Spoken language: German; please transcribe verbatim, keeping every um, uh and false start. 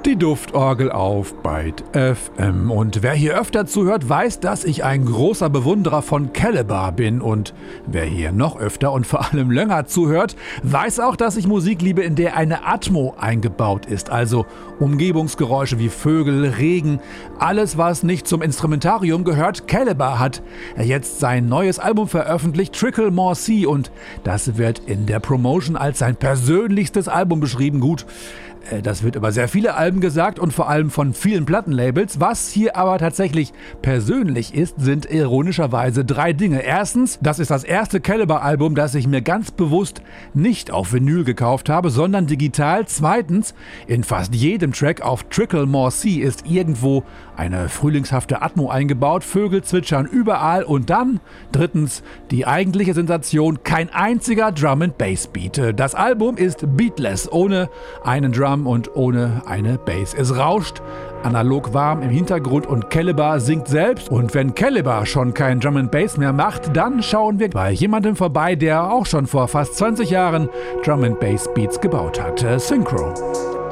Die Duftorgel auf Byte F M. Und wer hier öfter zuhört, weiß, dass ich ein großer Bewunderer von Calibre bin. Und wer hier noch öfter und vor allem länger zuhört, weiß auch, dass ich Musik liebe, in der eine Atmo eingebaut ist. Also Umgebungsgeräusche wie Vögel, Regen, alles, was nicht zum Instrumentarium gehört. Calibre hat jetzt sein neues Album veröffentlicht, Trickle More Sea. Und das wird in der Promotion als sein persönlichstes Album beschrieben. Gut, das wird über sehr viele Alben gesagt und vor allem von vielen Plattenlabels. Was hier aber tatsächlich persönlich ist, sind ironischerweise drei Dinge. Erstens, das ist das erste Calibre-Album, das ich mir ganz bewusst nicht auf Vinyl gekauft habe, sondern digital. Zweitens, in fast jedem Track auf Trickle More Sea ist irgendwo eine frühlingshafte Atmo eingebaut. Vögel zwitschern überall. Und dann, drittens, die eigentliche Sensation, kein einziger Drum-and-Bass-Beat. Das Album ist beatless, ohne einen Drum und ohne eine Bass. Es rauscht analog warm im Hintergrund und Calibre singt selbst. Und wenn Calibre schon kein Drum and Bass mehr macht, dann schauen wir bei jemandem vorbei, der auch schon vor fast zwanzig Jahren Drum and Bass Beats gebaut hat. Synchro.